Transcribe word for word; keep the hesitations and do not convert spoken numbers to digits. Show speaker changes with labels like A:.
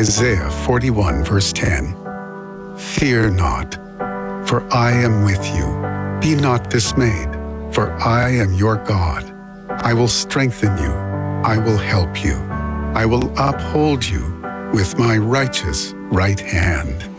A: Isaiah forty-one, verse ten. Fear not, for I am with you. Be not dismayed, for I am your God. I will strengthen you. I will help you. I will uphold you with my righteous right hand.